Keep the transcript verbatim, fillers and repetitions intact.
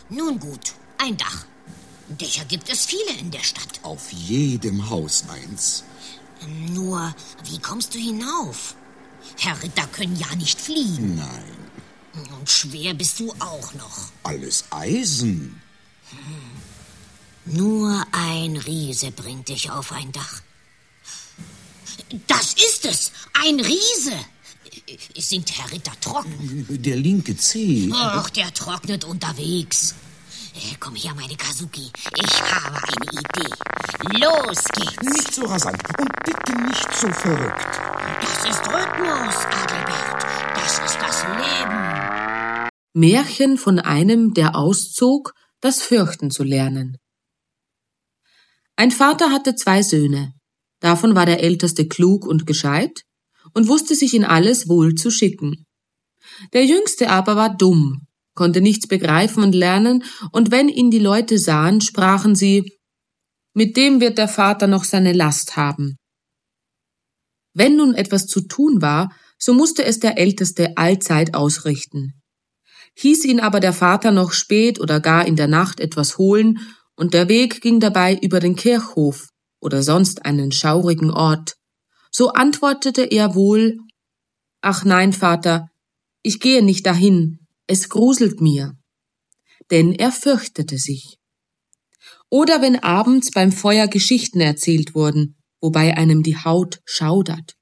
Nun gut, ein Dach. Dächer gibt es viele in der Stadt. Auf jedem Haus eins. Nur, wie kommst du hinauf? Herr Ritter können ja nicht fliegen. Nein. Und schwer bist du auch noch. Alles Eisen. Hm. Nur ein Riese bringt dich auf ein Dach. Das ist es, ein Riese. Sind Herr Ritter trocken? Der linke Zeh. Ach, der trocknet unterwegs. Komm her, meine Kazuki. Ich habe eine Idee. Los geht's. Nicht so rasant und bitte nicht so verrückt. Das ist Rhythmus, Adelbert. Das ist das Leben. Märchen von einem, der auszog, das Fürchten zu lernen. Ein Vater hatte zwei Söhne. Davon war der älteste klug und gescheit und wusste sich in alles wohl zu schicken. Der jüngste aber war dumm, konnte nichts begreifen und lernen, und wenn ihn die Leute sahen, sprachen sie, mit dem wird der Vater noch seine Last haben. Wenn nun etwas zu tun war, so musste es der Älteste allzeit ausrichten. Hieß ihn aber der Vater noch spät oder gar in der Nacht etwas holen, und der Weg ging dabei über den Kirchhof oder sonst einen schaurigen Ort, so antwortete er wohl, »Ach nein, Vater, ich gehe nicht dahin, es gruselt mir«, denn er fürchtete sich. Oder wenn abends beim Feuer Geschichten erzählt wurden, wobei einem die Haut schaudert.